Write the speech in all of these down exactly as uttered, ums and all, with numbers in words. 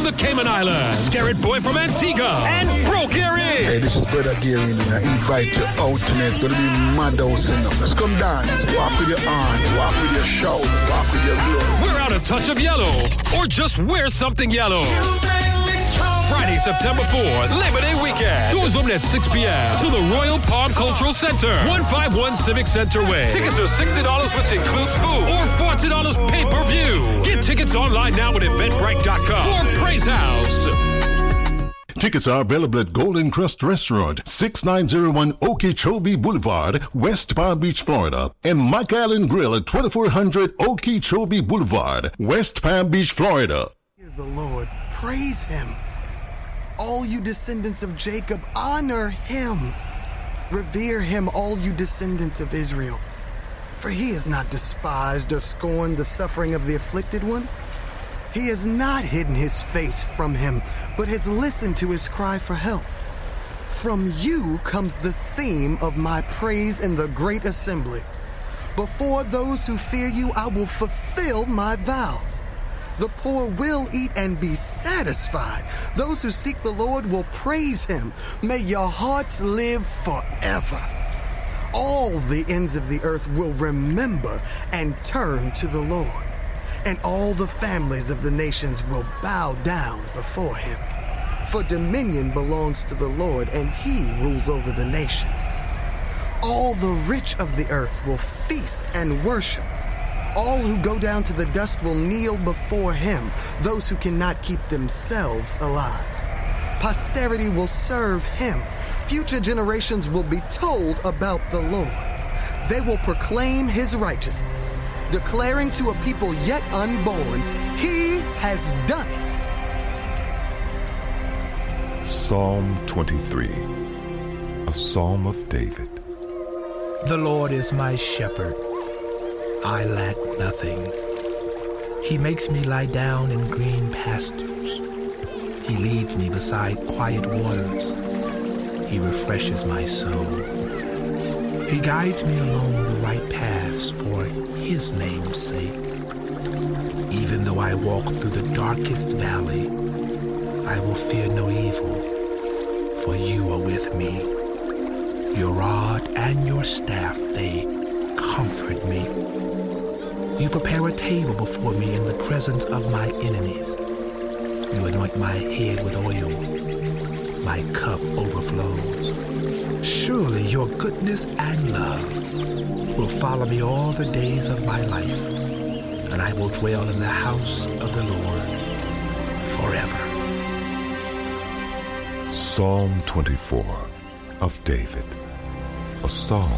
from the Cayman Islands, Scarrett Boy from Antigua, and Bro Gary. Hey, this is Brother Gary, and I invite you out tonight. It's gonna be mad house enough. Let's come dance. Walk with your arm, walk with your shoulder, walk with your glow. Wear out a touch of yellow, or just wear something yellow. Friday, September fourth, Labor Day weekend. Doors open at six p.m. to the Royal Palm Cultural Center, one fifty-one Civic Center Way. Tickets are sixty dollars, which includes food, or forty dollars pay-per-view. Get tickets online now at eventbrite dot com for Praise House. Tickets are available at Golden Crust Restaurant, six nine zero one Okeechobee Boulevard, West Palm Beach, Florida, and Mike Allen Grill at twenty-four hundred Okeechobee Boulevard, West Palm Beach, Florida. Hear the Lord, praise him. All you descendants of Jacob, honor him. Revere him, all you descendants of Israel. For he has not despised or scorned the suffering of the afflicted one. He has not hidden his face from him, but has listened to his cry for help. From you comes the theme of my praise in the great assembly. Before those who fear you, I will fulfill my vows. The poor will eat and be satisfied. Those who seek the Lord will praise him. May your hearts live forever. All the ends of the earth will remember and turn to the Lord. And all the families of the nations will bow down before him. For dominion belongs to the Lord, and he rules over the nations. All the rich of the earth will feast and worship. All who go down to the dust will kneel before him, those who cannot keep themselves alive. Posterity will serve him. Future generations will be told about the Lord. They will proclaim his righteousness, declaring to a people yet unborn, he has done it. Psalm twenty-three, a psalm of David. The Lord is my shepherd. I lack nothing. He makes me lie down in green pastures. He leads me beside quiet waters. He refreshes my soul. He guides me along the right paths for his name's sake. Even though I walk through the darkest valley, I will fear no evil, for you are with me. Your rod and your staff, they comfort me. You prepare a table before me in the presence of my enemies. You anoint my head with oil. My cup overflows. Surely your goodness and love will follow me all the days of my life, and I will dwell in the house of the Lord forever. Psalm twenty-four of David, a psalm.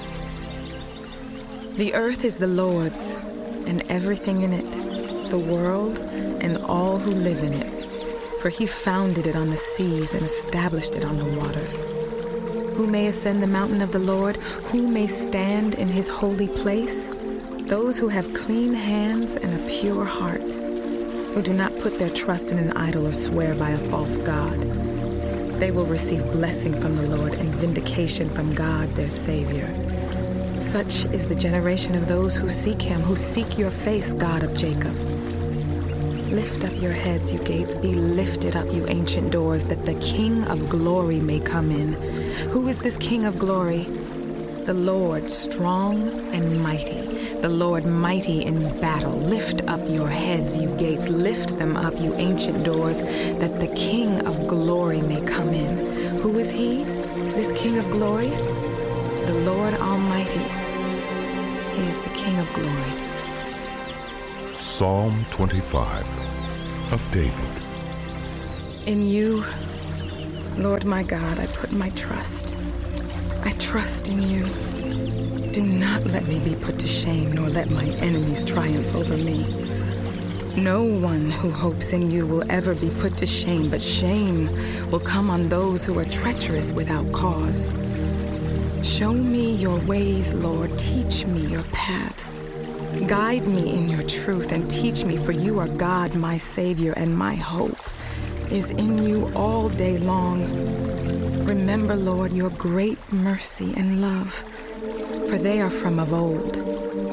The earth is the Lord's, and everything in it, the world and all who live in it. For he founded it on the seas and established it on the waters. Who may ascend the mountain of the Lord? Who may stand in his holy place? Those who have clean hands and a pure heart, who do not put their trust in an idol or swear by a false god. They will receive blessing from the Lord and vindication from God their Savior. Such is the generation of those who seek him, who seek your face, God of Jacob. Lift up your heads, you gates, be lifted up, you ancient doors, that the King of glory may come in. Who is this King of glory? The Lord strong and mighty, the Lord mighty in battle. Lift up your heads, you gates, lift them up, you ancient doors, that the King of glory may come in. Who is he, this King of glory? The Lord Almighty. He is the King of glory. Psalm twenty-five of David. In you, Lord my God, I put my trust. I trust in you. Do not let me be put to shame, nor let my enemies triumph over me. No one who hopes in you will ever be put to shame, but shame will come on those who are treacherous without cause. Show me your ways, Lord. Teach me your paths. Guide me in your truth and teach me, for you are God, my Savior, and my hope is in you all day long. Remember, Lord, your great mercy and love, for they are from of old.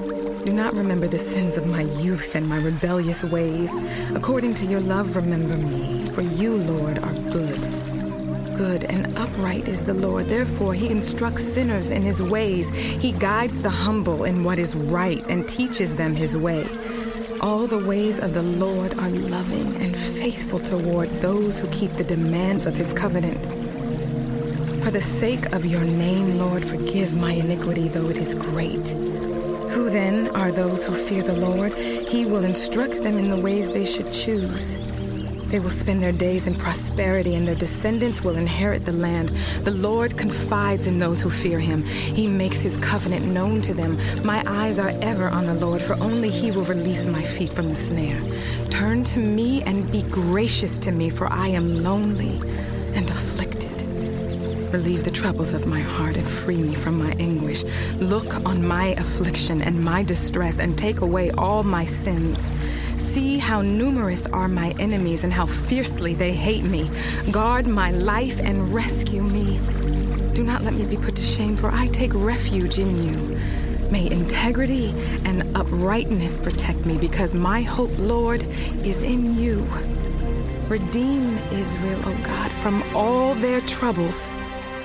Do not remember the sins of my youth and my rebellious ways. According to your love, remember me, for you, Lord, are good. Good and upright is the Lord. Therefore, he instructs sinners in his ways. He guides the humble in what is right and teaches them his way. All the ways of the Lord are loving and faithful toward those who keep the demands of his covenant. For the sake of your name, Lord, forgive my iniquity, though it is great. Who then are those who fear the Lord? He will instruct them in the ways they should choose. They will spend their days in prosperity, and their descendants will inherit the land. The Lord confides in those who fear him. He makes his covenant known to them. My eyes are ever on the Lord, for only he will release my feet from the snare. Turn to me and be gracious to me, for I am lonely and afflicted. Relieve the troubles of my heart and free me from my anguish. Look on my affliction and my distress and take away all my sins. See how numerous are my enemies and how fiercely they hate me. Guard my life and rescue me. Do not let me be put to shame, for I take refuge in you. May integrity and uprightness protect me, because my hope, Lord, is in you. Redeem Israel, O God, from all their troubles.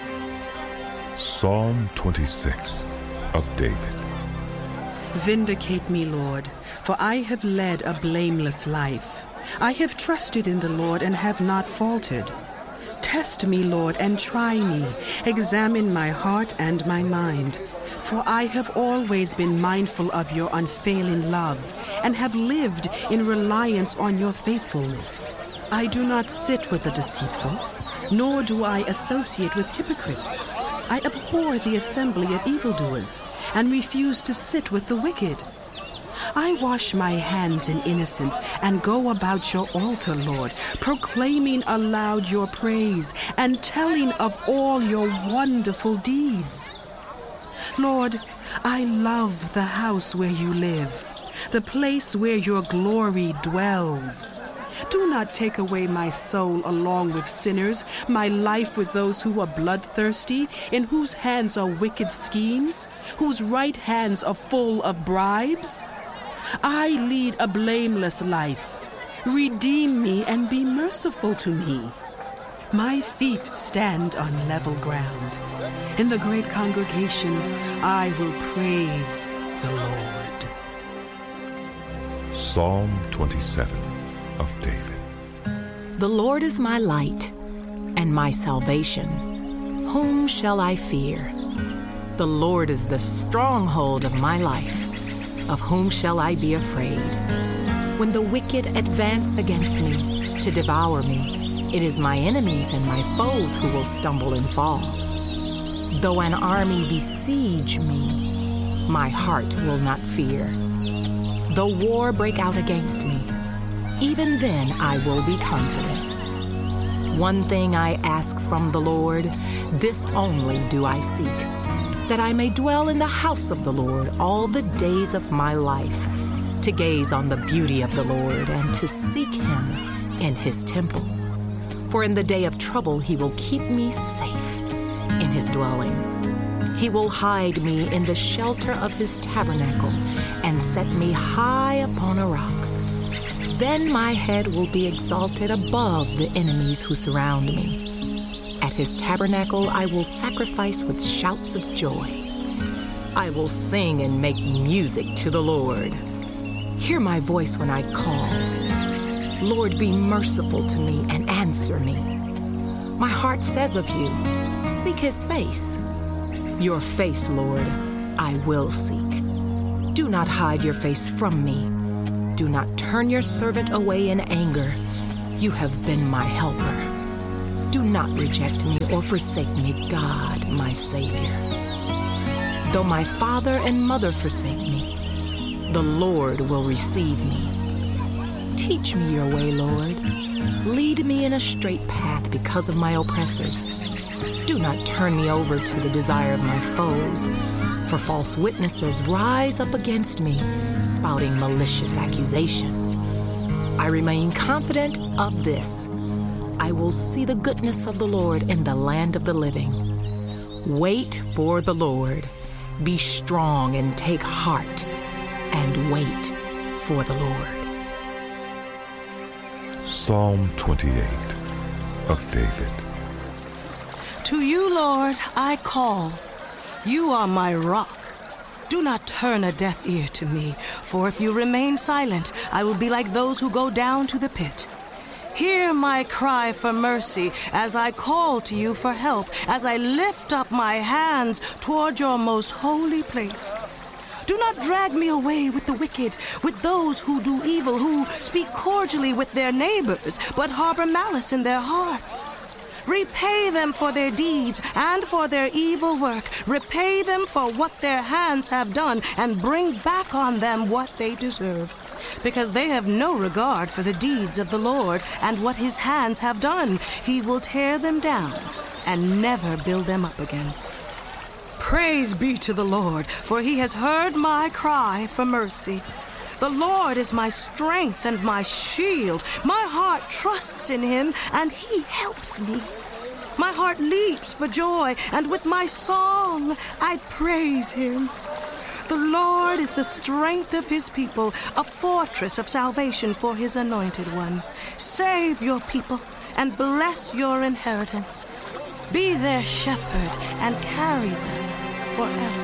Psalm twenty-six of David. Vindicate me, Lord, for I have led a blameless life. I have trusted in the Lord and have not faltered. Test me, Lord, and try me. Examine my heart and my mind. For I have always been mindful of your unfailing love and have lived in reliance on your faithfulness. I do not sit with the deceitful, nor do I associate with hypocrites. I abhor the assembly of evildoers and refuse to sit with the wicked. I wash my hands in innocence and go about your altar, Lord, proclaiming aloud your praise and telling of all your wonderful deeds. Lord, I love the house where you live, the place where your glory dwells. Do not take away my soul along with sinners, my life with those who are bloodthirsty, in whose hands are wicked schemes, whose right hands are full of bribes. I lead a blameless life. Redeem me and be merciful to me. My feet stand on level ground. In the great congregation, I will praise the Lord. Psalm twenty-seven of David. The Lord is my light and my salvation. Whom shall I fear? The Lord is the stronghold of my life. Of whom shall I be afraid? When the wicked advance against me to devour me, it is my enemies and my foes who will stumble and fall. Though an army besiege me, my heart will not fear. Though war break out against me, even then I will be confident. One thing I ask from the Lord, this only do I seek, that I may dwell in the house of the Lord all the days of my life, to gaze on the beauty of the Lord and to seek him in his temple. For in the day of trouble he will keep me safe in his dwelling. He will hide me in the shelter of his tabernacle and set me high upon a rock. Then my head will be exalted above the enemies who surround me. At his tabernacle I will sacrifice with shouts of joy. I will sing and make music to the Lord. Hear my voice when I call. Lord, be merciful to me and answer me. My heart says of you, seek his face. Your face, Lord, I will seek. Do not hide your face from me. Do not turn your servant away in anger. You have been my helper. Do not reject me or forsake me, God, my Savior. Though my father and mother forsake me, the Lord will receive me. Teach me your way, Lord. Lead me in a straight path because of my oppressors. Do not turn me over to the desire of my foes, for false witnesses rise up against me, spouting malicious accusations. I remain confident of this. I will see the goodness of the Lord in the land of the living. Wait for the Lord. Be strong and take heart. and wait for the Lord. Psalm twenty-eight of David. To you, Lord, I call. You are my rock. Do not turn a deaf ear to me, for if you remain silent, I will be like those who go down to the pit. Hear my cry for mercy as I call to you for help, as I lift up my hands toward your most holy place. Do not drag me away with the wicked, with those who do evil, who speak cordially with their neighbors, but harbor malice in their hearts. Repay them for their deeds and for their evil work. Repay them for what their hands have done, and bring back on them what they deserve. Because they have no regard for the deeds of the Lord and what his hands have done. He will tear them down and never build them up again. Praise be to the Lord, for he has heard my cry for mercy. The Lord is my strength and my shield. My heart trusts in him, and he helps me. My heart leaps for joy, and with my song I praise him. The Lord is the strength of his people, a fortress of salvation for his anointed one. Save your people and bless your inheritance. Be their shepherd and carry them forever.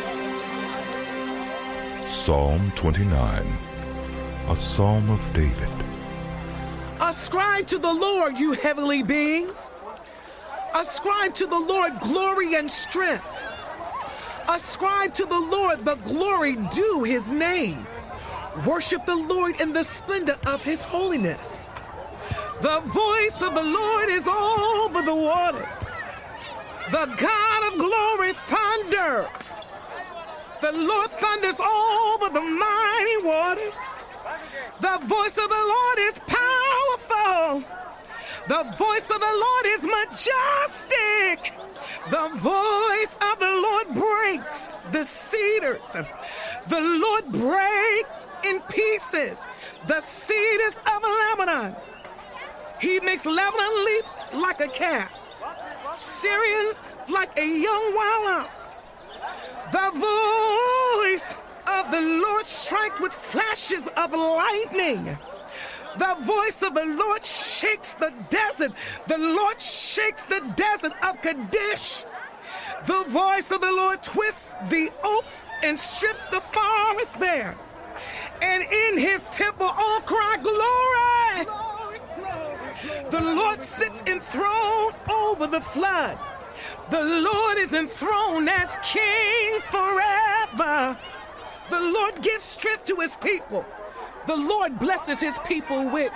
Psalm twenty-nine, a psalm of David. Ascribe to the Lord, you heavenly beings. Ascribe to the Lord glory and strength. Ascribe to the Lord the glory due his name. Worship the Lord in the splendor of his holiness. The voice of the Lord is over the waters. The God of glory thunders. The Lord thunders over the mighty waters. The voice of the Lord is powerful. The voice of the Lord is majestic. The voice of the Lord breaks the cedars. The Lord breaks in pieces the cedars of Lebanon. He makes Lebanon leap like a calf, Syrian like a young wild ox. The voice of the Lord strikes with flashes of lightning. The voice of the Lord shakes the desert. The Lord shakes the desert of Kadesh. The voice of the Lord twists the oaks and strips the forest bare. And in his temple all cry, glory! Glory, glory. The Lord sits enthroned over the flood. The Lord is enthroned as king forever. The Lord gives strength to his people. The Lord blesses his people with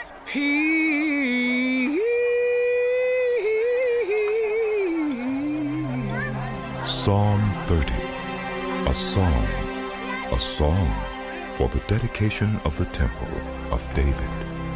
peace. Psalm thirty, a song, a song for the dedication of the temple of David.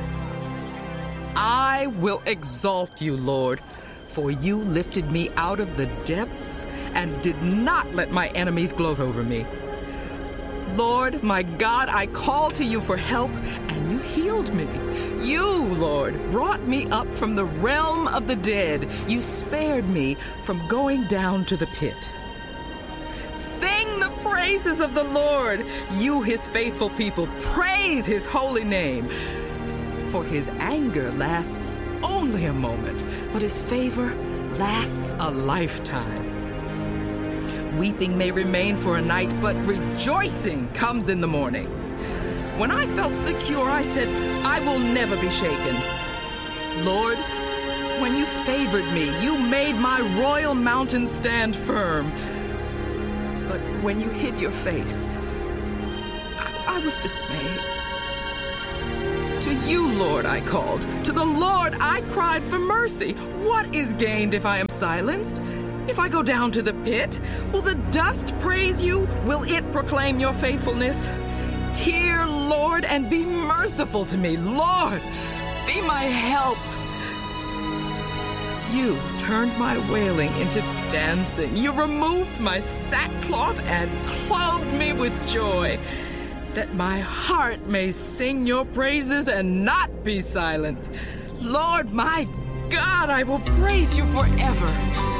I will exalt you, Lord, for you lifted me out of the depths and did not let my enemies gloat over me. Lord, my God, I called to you for help, and you healed me. You, Lord, brought me up from the realm of the dead. You spared me from going down to the pit. Sing the praises of the Lord, you, his faithful people. Praise his holy name. For his anger lasts only a moment, but his favor lasts a lifetime. Weeping may remain for a night, but rejoicing comes in the morning. When I felt secure, I said, I will never be shaken. Lord, when you favored me, you made my royal mountain stand firm. But when you hid your face, I, I was dismayed. To you, Lord, I called. To the Lord, I cried for mercy. What is gained if I am silenced? If I go down to the pit, will the dust praise you? Will it proclaim your faithfulness? Hear, Lord, and be merciful to me. Lord, be my help. You turned my wailing into dancing. You removed my sackcloth and clothed me with joy, that my heart may sing your praises and not be silent. Lord, my God, I will praise you forever.